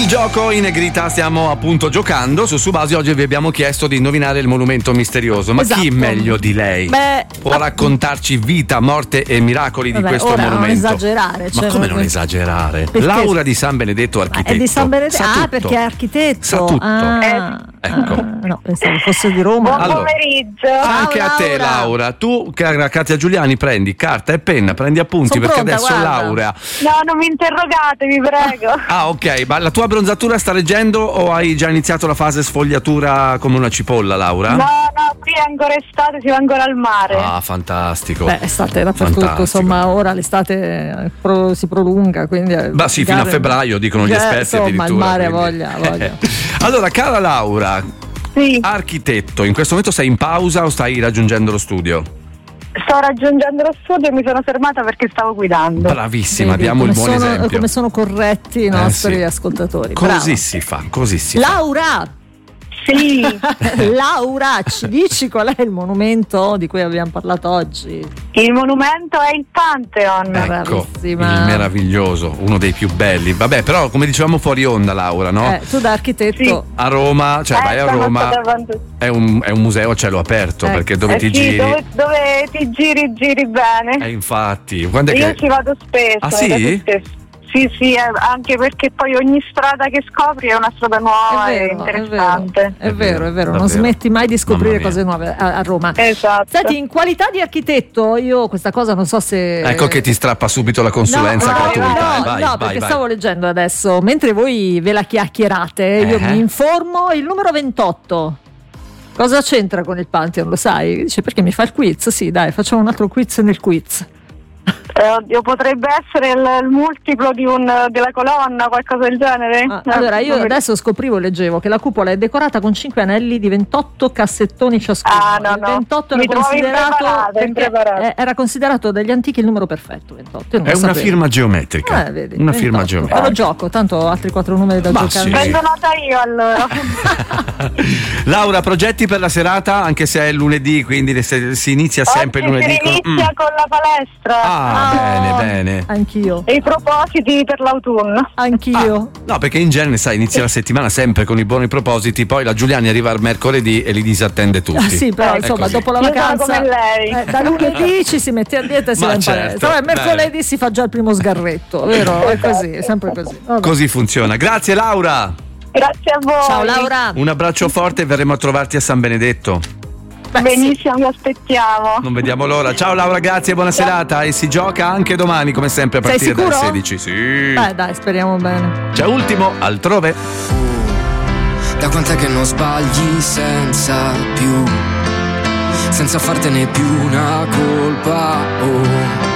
Il gioco in negrita, stiamo appunto giocando su Subasi. Oggi vi abbiamo chiesto di indovinare il monumento misterioso. Ma chi meglio di lei può raccontarci vita, morte e miracoli di questo monumento? Non esagerare. Ma come non esagerare? Perché? Laura di San Benedetto, architetto. È di San Benedetto. Sa perché è architetto. Sa tutto. Ecco. No, pensavo fosse di Roma. Buon pomeriggio. Anche a te, Laura. Tu, cara Katia Giuliani, prendi carta e penna, prendi appunti. Sono perché pronta, adesso guarda. Laura. No, non mi interrogate, vi prego. Ah, ok, ma la tua abbronzatura sta reggendo o hai già iniziato la fase sfogliatura come una cipolla, Laura? No, qui è ancora estate, si va ancora al mare. Ah, fantastico. Beh, estate dappertutto, insomma, ora l'estate si prolunga, quindi beh sì, fino a febbraio dicono gli esperti, insomma, addirittura. il mare quindi. voglia. Allora, cara Laura, sì. Architetto, in questo momento sei in pausa o stai raggiungendo lo studio? Sto raggiungendo lo studio e mi sono fermata perché stavo guidando. Bravissima, diamo il buon esempio. Come sono corretti i nostri ascoltatori. Così si fa, così si fa. Laura! Sì. Laura, ci dici qual è il monumento di cui abbiamo parlato oggi? Il monumento è il Pantheon. Ecco, bravissima. il meraviglioso, uno dei più belli. Vabbè, però come dicevamo fuori onda, Laura, no? Tu da architetto. Sì. A Roma, cioè vai a Roma, è un museo a cielo aperto, perché dove ti giri... Dove ti giri bene. Infatti, quando è Io che... ci vado spesso. Ah sì? Sì, anche perché poi ogni strada che scopri è una strada nuova e interessante. È vero, non smetti mai di scoprire cose nuove a Roma. Esatto. Senti, in qualità di architetto, io questa cosa non so se... Ecco che ti strappa subito la consulenza gratuita. No, perché stavo leggendo adesso, mentre voi ve la chiacchierate, io mi informo, il numero 28. Cosa c'entra con il Pantheon, lo sai? Dice, perché mi fa il quiz? Sì, dai, facciamo un altro quiz nel quiz. Oddio, potrebbe essere il multiplo della colonna, qualcosa del genere. Allora, io adesso leggevo che la cupola è decorata con 5 anelli di 28 cassettoni ciascuno. No. 28 era considerato dagli antichi il numero perfetto. 28. È una firma geometrica. Vedi, una firma geometrica. Lo gioco, tanto altri 4 numeri da giocare. Sì. Prendo nota io allora. Laura, progetti per la serata, anche se è lunedì, quindi si inizia sempre Oggi lunedì. Si inizia con la palestra. Bene. Anch'io. E i propositi per l'autunno. Anch'io. No, perché in genere, sai, inizia la settimana sempre con i buoni propositi, poi la Giuliani arriva il mercoledì e li disattende tutti. Sì, però insomma, dopo la vacanza, come lei. Da lunedì ci si mette a dieta e si va in palestra. Mercoledì si fa già il primo sgarretto, vero? È così, è sempre così. Vabbè. Così funziona. Grazie Laura. Grazie a voi. Ciao Laura. Un abbraccio forte e verremo a trovarti a San Benedetto. Benissimo, vi aspettiamo. Non vediamo l'ora. Ciao Laura, grazie, buona serata. E si gioca anche domani, come sempre, a partire dalle 16. Sì. Beh, dai, speriamo bene. C'è Ultimo, altrove. Da quant'è che non sbagli senza fartene più una colpa?